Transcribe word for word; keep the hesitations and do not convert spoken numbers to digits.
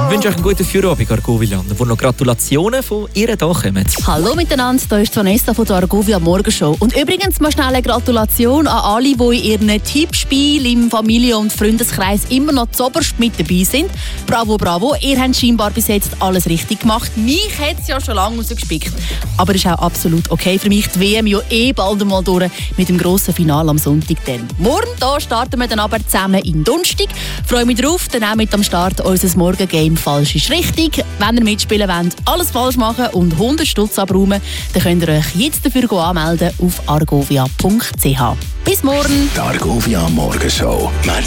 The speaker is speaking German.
Ich wünsche euch einen guten Feierabend, Argovia, wo noch Gratulationen von ihr hier kommen. Hallo miteinander, hier ist Vanessa von der Argovia Morgenshow. Und übrigens mal schnell eine Gratulation an alle, die in ihren Tippspielen im Familie- und Freundeskreis immer noch zuoberst mit dabei sind. Bravo, bravo, ihr habt scheinbar bis jetzt alles richtig gemacht. Mich hat es ja schon lange rausgespickt. Aber es ist auch absolut okay für mich. Die W M ja eh bald einmal durch mit dem grossen Finale am Sonntag. Dann. Morgen da starten wir dann aber zusammen in Donnerstag. Freue mich drauf, dann auch mit am Start unser Morgengame «Falsch ist richtig». Wenn ihr mitspielen wollt, alles falsch machen und hundert Stutz abräumen, dann könnt ihr euch jetzt dafür anmelden auf argovia punkt c h. Bis morgen! Die Argovia Morgenshow.